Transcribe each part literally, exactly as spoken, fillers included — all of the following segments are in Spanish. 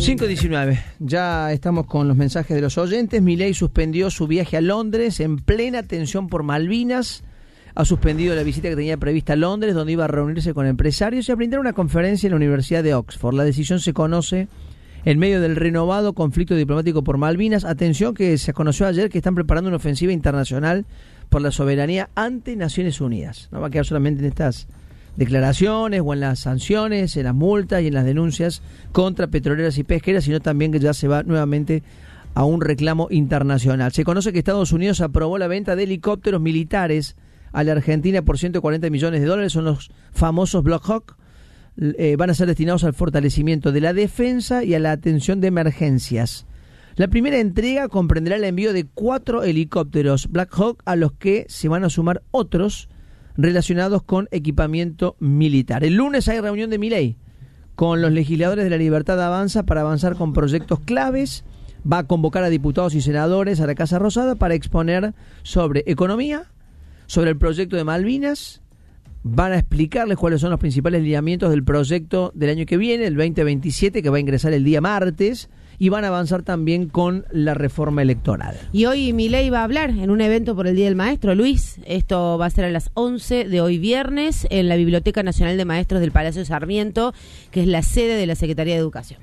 cinco diecinueve, ya estamos con los mensajes de los oyentes. Milei suspendió su viaje a Londres en plena tensión por Malvinas. Ha suspendido la visita que tenía prevista a Londres, donde iba a reunirse con empresarios y a brindar una conferencia en la Universidad de Oxford. La decisión se conoce en medio del renovado conflicto diplomático por Malvinas. Atención, que se conoció ayer que están preparando una ofensiva internacional por la soberanía ante Naciones Unidas. No va a quedar solamente en estas declaraciones o en las sanciones, en las multas y en las denuncias contra petroleras y pesqueras, sino también que ya se va nuevamente a un reclamo internacional. Se conoce que Estados Unidos aprobó la venta de helicópteros militares a la Argentina por ciento cuarenta millones de dólares. Son los famosos Black Hawk. Eh, van a ser destinados al fortalecimiento de la defensa y a la atención de emergencias. La primera entrega comprenderá el envío de cuatro helicópteros Black Hawk, a los que se van a sumar otros relacionados con equipamiento militar. El lunes hay reunión de Milei con los legisladores de la Libertad Avanza para avanzar con proyectos claves. Va a convocar a diputados y senadores a la Casa Rosada para exponer sobre economía, sobre el proyecto de Malvinas. Van a explicarles cuáles son los principales lineamientos del proyecto del año que viene, el veinte veintisiete, que va a ingresar el día martes, y van a avanzar también con la reforma electoral. Y hoy Milei va a hablar en un evento por el Día del Maestro, Luis. Esto va a ser a las once de hoy viernes en la Biblioteca Nacional de Maestros del Palacio Sarmiento, que es la sede de la Secretaría de Educación.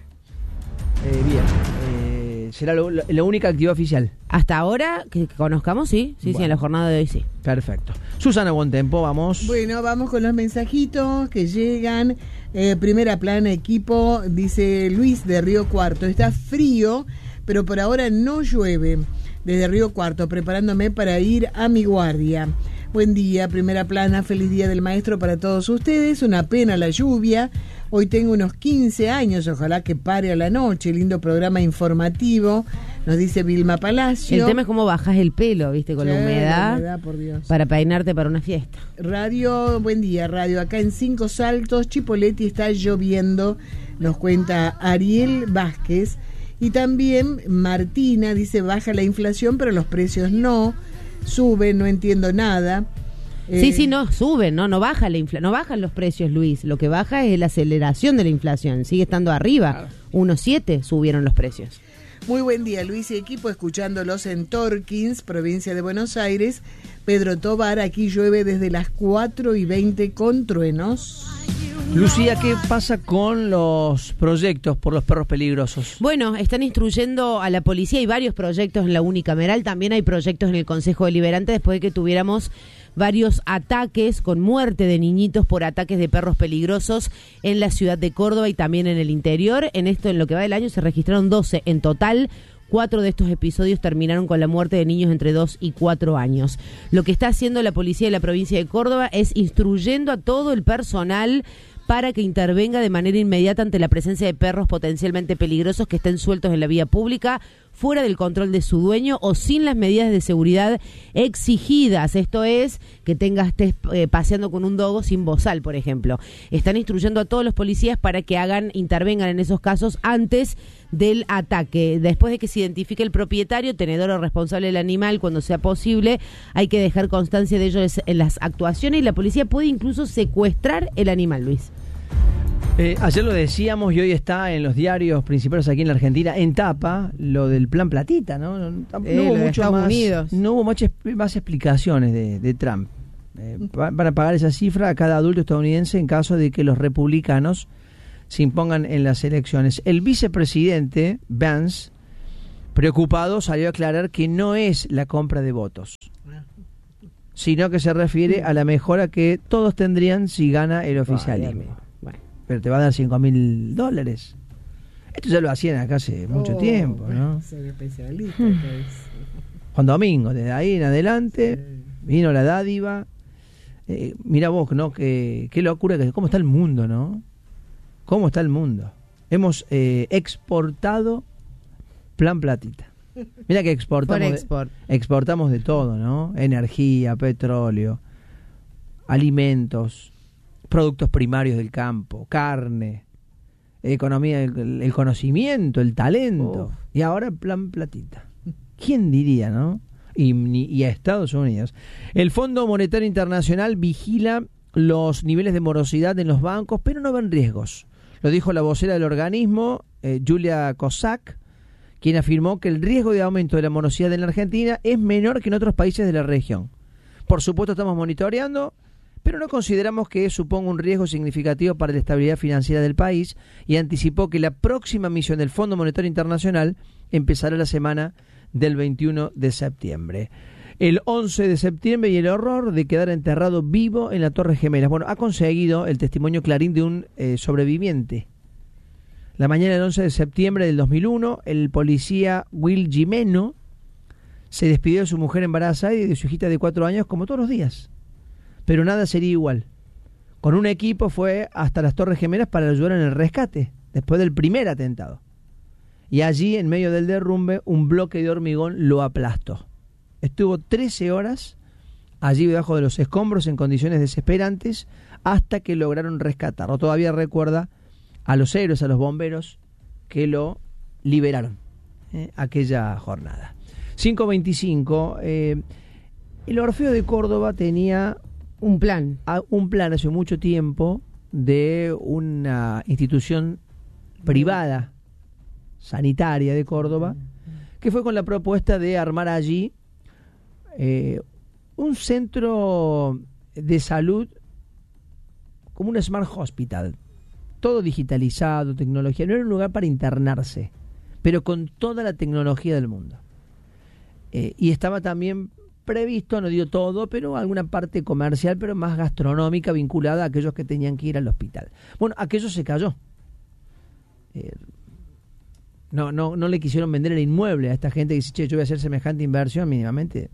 Eh, bien, eh, será lo, lo, la única actividad oficial. Hasta ahora, que, que conozcamos, sí, sí, bueno. sí, en la jornada de hoy sí. Perfecto. Susana Bontempo, vamos. Bueno, vamos con los mensajitos que llegan. Eh, primera plana, equipo, dice Luis de Río Cuarto. Está frío, pero por ahora no llueve. Desde Río Cuarto, preparándome para ir a mi guardia. Buen día, primera plana, feliz día del maestro para todos ustedes. Una pena la lluvia. Hoy tengo unos quince años, ojalá que pare a la noche. Lindo programa informativo, nos dice Vilma Palacio. El tema es cómo bajas el pelo, viste, con sí, la humedad, la humedad, por Dios. Para peinarte para una fiesta. Radio, buen día, radio. Acá en Cinco Saltos, Chipoleti, está lloviendo, nos cuenta Ariel Vázquez. Y también Martina dice, baja la inflación, pero los precios no, suben, no entiendo nada. Sí, eh, sí, no, suben, no, no baja la infla, no bajan los precios, Luis. Lo que baja es la aceleración de la inflación, sigue estando arriba. Claro. uno coma siete subieron los precios. Muy buen día, Luis y equipo, escuchándolos en Torkins, provincia de Buenos Aires. Pedro Tobar, aquí llueve desde las cuatro y veinte con truenos. Lucía, ¿qué pasa con los proyectos por los perros peligrosos? Bueno, están instruyendo a la policía, hay varios proyectos en la unicameral, también hay proyectos en el Consejo Deliberante, después de que tuviéramos varios ataques con muerte de niñitos por ataques de perros peligrosos en la ciudad de Córdoba y también en el interior. En esto, en lo que va del año, se registraron doce en total. Cuatro de estos episodios terminaron con la muerte de niños entre dos y cuatro años. Lo que está haciendo la policía de la provincia de Córdoba es instruyendo a todo el personal para que intervenga de manera inmediata ante la presencia de perros potencialmente peligrosos que estén sueltos en la vía pública, fuera del control de su dueño o sin las medidas de seguridad exigidas. Esto es, que tengas estés eh, paseando con un dogo sin bozal, por ejemplo. Están instruyendo a todos los policías para que hagan, intervengan en esos casos antes del ataque. Después de que se identifique el propietario, tenedor o responsable del animal, cuando sea posible, hay que dejar constancia de ello en las actuaciones y la policía puede incluso secuestrar el animal, Luis. Eh, ayer lo decíamos y hoy está en los diarios principales aquí en la Argentina, en tapa, lo del plan Platita, ¿no? No, no, eh, no hubo mucho más, Unidos. No hubo muchas más explicaciones de, de Trump. Eh, van a pagar esa cifra a cada adulto estadounidense en caso de que los republicanos se impongan en las elecciones. El vicepresidente Vance, preocupado, salió a aclarar que no es la compra de votos, sino que se refiere a la mejora que todos tendrían si gana el oficialismo. Bueno, pero te va a dar cinco mil dólares. Esto ya lo hacían acá hace mucho oh, tiempo, ¿no? Soy especialista. Juan Domingo, desde ahí en adelante, sí. Vino la dádiva. Eh, mira vos, ¿no? Qué, qué locura, que cómo está el mundo, ¿no? ¿Cómo está el mundo? Hemos eh, exportado plan Platita. Mira que exportamos export. de, exportamos de todo, ¿no? Energía, petróleo, alimentos, productos primarios del campo, carne, economía, el, el conocimiento, el talento. Uf. Y ahora plan Platita. ¿Quién diría, no? Y, y a Estados Unidos. El Fondo Monetario Internacional vigila los niveles de morosidad en los bancos, pero no ven riesgos. Lo dijo la vocera del organismo, eh, Julia Kozak, quien afirmó que el riesgo de aumento de la morosidad en la Argentina es menor que en otros países de la región. Por supuesto estamos monitoreando, pero no consideramos que suponga un riesgo significativo para la estabilidad financiera del país, y anticipó que la próxima misión del Fondo Monetario Internacional empezará la semana del veintiuno de septiembre. El once de septiembre y el horror de quedar enterrado vivo en la Torre Gemelas. Bueno, ha conseguido el testimonio Clarín de un eh, sobreviviente. La mañana del once de septiembre del dos mil uno, el policía Will Gimeno se despidió de su mujer embarazada y de su hijita de cuatro años como todos los días. Pero nada sería igual. Con un equipo fue hasta las Torres Gemelas para ayudar en el rescate, después del primer atentado. Y allí, en medio del derrumbe, un bloque de hormigón lo aplastó. Estuvo trece horas allí debajo de los escombros en condiciones desesperantes hasta que lograron rescatarlo. Todavía recuerda a los héroes, a los bomberos que lo liberaron eh, aquella jornada. cinco veinticinco, eh, el Orfeo de Córdoba tenía un plan. A, un plan hace mucho tiempo de una institución privada sanitaria de Córdoba, que fue con la propuesta de armar allí eh, un centro de salud como un Smart Hospital, todo digitalizado, tecnología. No era un lugar para internarse, pero con toda la tecnología del mundo. Eh, y estaba también previsto, no digo todo, pero alguna parte comercial, pero más gastronómica, vinculada a aquellos que tenían que ir al hospital. Bueno, aquello se cayó. Eh, no, no, no le quisieron vender el inmueble a esta gente que dice, che, yo voy a hacer semejante inversión, mínimamente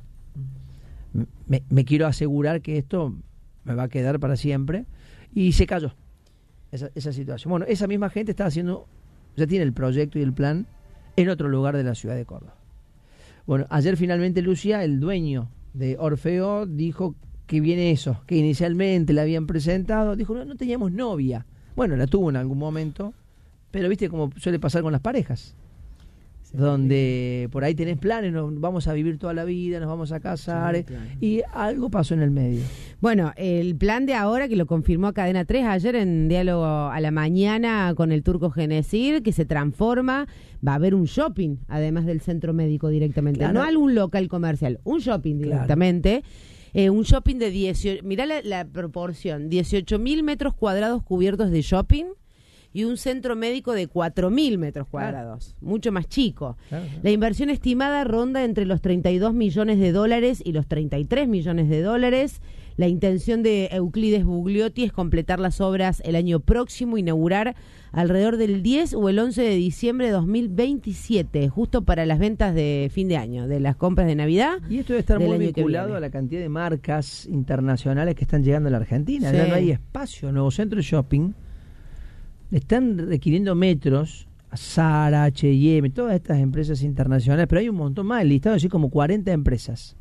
me, me quiero asegurar que esto me va a quedar para siempre. Y se cayó esa, esa situación. Bueno, esa misma gente está haciendo, ya tiene el proyecto y el plan en otro lugar de la ciudad de Córdoba. Bueno, ayer finalmente Lucía, el dueño de Orfeo, dijo que viene eso, que inicialmente la habían presentado, dijo, no, no teníamos novia. Bueno, la tuvo en algún momento, pero viste como suele pasar con las parejas, sí, donde por ahí tenés planes, nos vamos a vivir toda la vida, nos vamos a casar, sí, claro. Y algo pasó en el medio. Bueno, el plan de ahora, que lo confirmó Cadena tres ayer en Diálogo a la Mañana con el Turco Genesir, que se transforma, va a haber un shopping, además del centro médico directamente, claro. No algún local comercial, un shopping directamente. Claro. Eh, un shopping de dieciocho, mirá la, la proporción, dieciocho mil metros cuadrados cubiertos de shopping y un centro médico de cuatro mil metros cuadrados, claro. Mucho más chico. Claro, claro. La inversión estimada ronda entre los treinta y dos millones de dólares y los treinta y tres millones de dólares. La intención de Euclides Bugliotti es completar las obras el año próximo, inaugurar alrededor del diez o el once de diciembre de dos mil veintisiete, justo para las ventas de fin de año, de las compras de Navidad. Y esto debe estar muy vinculado a la cantidad de marcas internacionales que están llegando a la Argentina. Sí. Ya no hay espacio, nuevo centro de shopping. Están requiriendo metros a Zara, H y M, todas estas empresas internacionales, pero hay un montón más, el listado así como cuarenta empresas.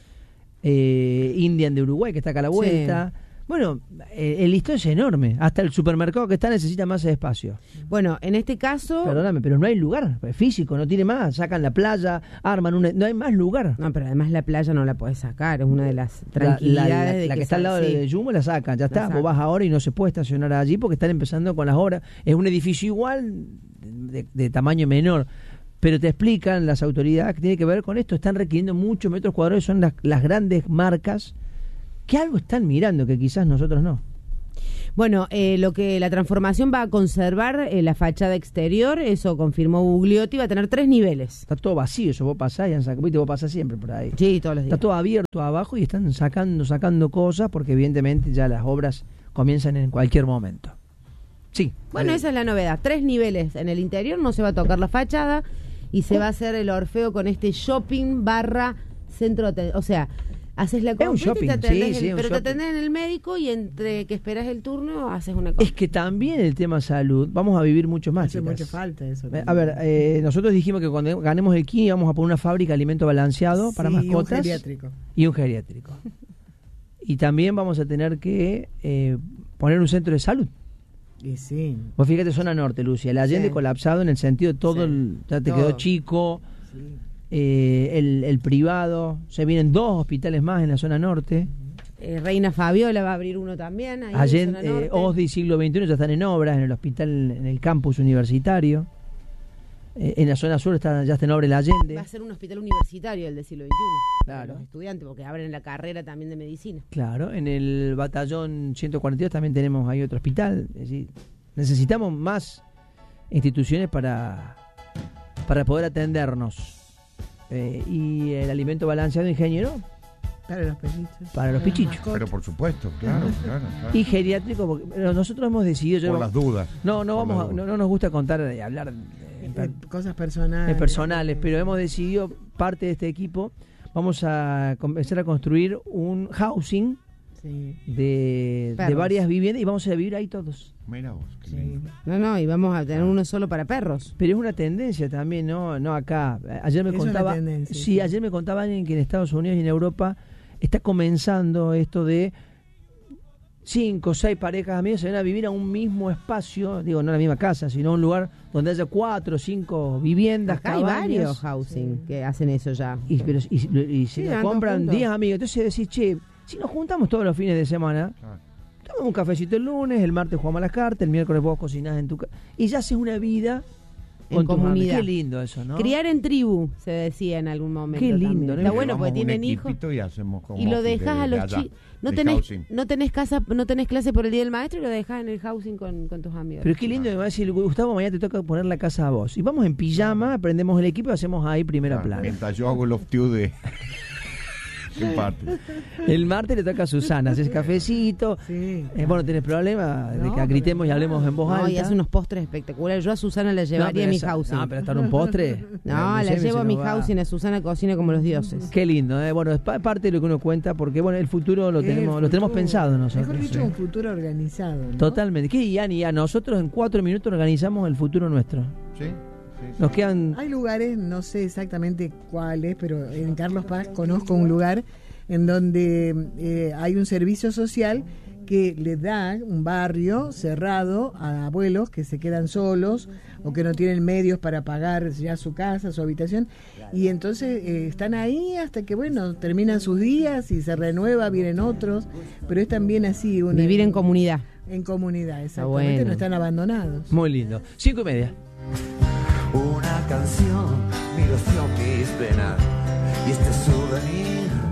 Eh, Indian de Uruguay, que está acá a la vuelta. Sí. Bueno, eh, el listado es enorme. Hasta el supermercado que está necesita más espacio. Bueno, en este caso... Perdóname, pero no hay lugar físico, no tiene más. Sacan la playa, arman una... No hay más lugar. No, pero además la playa no la podés sacar. Es una de las tranquilidades la, la, la, de la que, que está al lado sí. de Jumbo la sacan, ya está. Sacan. Vos vas ahora y no se puede estacionar allí porque están empezando con las obras. Es un edificio igual, de, de tamaño menor. Pero te explican las autoridades que tiene que ver con esto. Están requiriendo muchos metros cuadrados. Son las, las grandes marcas que algo están mirando que quizás nosotros no. Bueno, eh, lo que la transformación va a conservar eh, la fachada exterior, eso confirmó Bugliotti, va a tener tres niveles. Está todo vacío, eso vos pasás y han sacado, vos pasás siempre por ahí. Sí, todos los días. Está todo abierto abajo y están sacando, sacando cosas porque evidentemente ya las obras comienzan en cualquier momento. Sí. Bueno, esa es la novedad. Tres niveles en el interior, no se va a tocar la fachada y se oh. va a hacer el Orfeo con este shopping barra centro, o sea... Haces la compra y te atendés, sí, sí, pero te atendés en el médico y entre que esperas el turno haces una compra. Es que también el tema salud, vamos a vivir mucho más. Hace mucha falta eso. También. A ver, eh, nosotros dijimos que cuando ganemos el K I vamos a poner una fábrica de alimento balanceado sí, para mascotas. Y un geriátrico. Y un geriátrico. Y también vamos a tener que eh, poner un centro de salud. Y sí. Vos fíjate, zona norte, Lucia, el Allende sí. colapsado en el sentido de todo, sí. el, ya te todo. quedó chico. Sí. Eh, el, el privado, se vienen dos hospitales más en la zona norte. eh, Reina Fabiola va a abrir uno también ahí Allende, eh, O S D I Siglo veintiuno ya están en obras en el hospital, en el campus universitario. Eh, en la zona sur está ya está en obra el Allende. Va a ser un hospital universitario del siglo veintiuno. Claro. Para los estudiantes, porque abren la carrera también de medicina. Claro, en el batallón ciento cuarenta y dos también tenemos ahí otro hospital. Es decir, necesitamos más instituciones para, para poder atendernos. Eh, y el alimento balanceado, ingeniero, Para los perritos. para los pichichos. Pero por supuesto, claro, claro. claro. Y geriátrico, porque pero nosotros hemos decidido... yo Por no- las dudas. No, no, Por vamos las a- dudas. no, no nos gusta contar y hablar de, Eh, cosas personales. de personales, pero hemos decidido, parte de este equipo, vamos a empezar a construir un housing Sí. de, de Perros. varias viviendas y vamos a vivir ahí todos. Mira vos, qué Sí. lindo. No, no, y vamos a tener uno solo para perros. Pero es una tendencia también, ¿no? No acá. Ayer me Es una contaba, tendencia, sí, sí. ayer me contaba alguien que en Estados Unidos y en Europa está comenzando esto de cinco o seis parejas amigos se van a vivir a un mismo espacio, digo, no en la misma casa, sino un lugar donde haya cuatro o cinco viviendas, Acá hay cabañas. varios housing que hacen eso ya. Y, pero, y, y se Sí, la van todos compran juntos. diez amigos. Entonces decís, che, si nos juntamos todos los fines de semana, Claro. tomamos un cafecito el lunes, el martes jugamos a las cartas, el miércoles vos cocinás en tu casa. Y ya haces una vida En con tus amigos. comunidad. Qué lindo eso, ¿no? Criar en tribu, se decía en algún momento. Qué lindo, también. ¿no? Está Y bueno porque Llevamos un tienen hijos. equipito Y, hacemos como Y lo office dejas de- a de los allá, chicos. No de tenés, housing. no tenés casa, no tenés clase por el día del maestro y lo dejas en el housing con, con tus amigos. Pero qué lindo, me va a decir, Gustavo, mañana te toca poner la casa a vos. Y vamos en pijama, aprendemos el equipo y hacemos ahí primera Claro, plana. mientras yo hago el off-tube de... ¿Qué parte? El martes le toca a Susana, haces cafecito. Sí. Eh, bueno, ¿tenés problema de No, que gritemos y pero- hablemos en voz alta? No, y hace unos postres espectaculares. Yo a Susana la No, llevaría pero a mi esa- housing. No, pero estar un postre. No, la sé, llevo se a mi nos va. housing. A Susana cocina como los dioses. Qué lindo, ¿eh? Bueno, es pa- parte de lo que uno cuenta, porque bueno, el futuro lo El tenemos, lo tenemos futuro. pensado nosotros. Mejor dicho, Sí. un futuro organizado. ¿no? Totalmente. ¿Qué, Yani? A nosotros en cuatro minutos organizamos el futuro nuestro. ¿Sí? Sí, sí. Nos quedan... Hay lugares, no sé exactamente cuáles, pero en Carlos Paz conozco un lugar en donde eh, hay un servicio social que le da un barrio cerrado a abuelos que se quedan solos o que no tienen medios para pagar ya su casa, su habitación, y entonces eh, están ahí hasta que, bueno, terminan sus días y se renueva, vienen otros, pero es también así. Una, Vivir en comunidad. En comunidad, exactamente, bueno. no están abandonados. Muy lindo. Cinco y media. Una canción, mi ilusión, mis penas y este souvenir